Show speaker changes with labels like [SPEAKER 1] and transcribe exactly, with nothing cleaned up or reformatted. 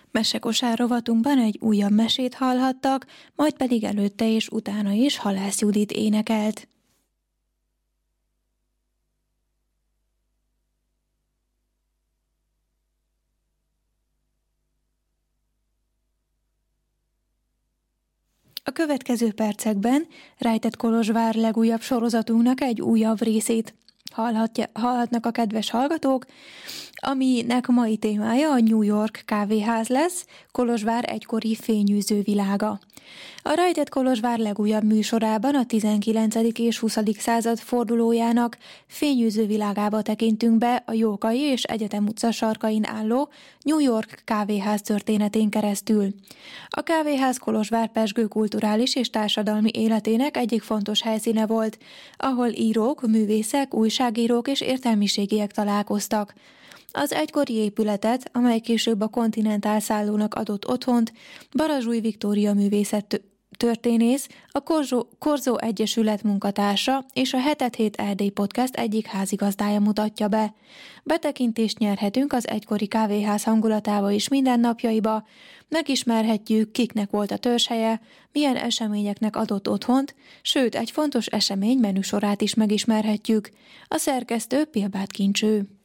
[SPEAKER 1] Mesekosár rovatunkban egy újabb mesét hallhattak, majd pedig előtte és utána is Halász Judit énekelt. A következő percekben Rejtett Kolozsvár legújabb sorozatunknak egy újabb részét hallhatja, hallhatnak a kedves hallgatók, aminek mai témája a New York kávéház lesz, Kolozsvár egykori fényűző világa. A Rejtett Kolozsvár legújabb műsorában a tizenkilencedik és huszadik század fordulójának fényűző világába tekintünk be a Jókai és Egyetem utca sarkain álló New York kávéház történetén keresztül. A kávéház Kolozsvár pezsgő kulturális és társadalmi életének egyik fontos helyszíne volt, ahol írók, művészek, újságírók és értelmiségiek találkoztak. Az egykori épületet, amely később a Continental szállónak adott otthont, Barazsúj Viktória művészet történész, a Korzó, Korzó Egyesület munkatársa és a Hetet Hét Erdély Podcast egyik házigazdája mutatja be. Betekintést nyerhetünk az egykori kávéház hangulatába és mindennapjaiba, megismerhetjük, kiknek volt a törzshelye, milyen eseményeknek adott otthont, sőt, egy fontos esemény menüsorát is megismerhetjük. A szerkesztő Pilbád Kincső.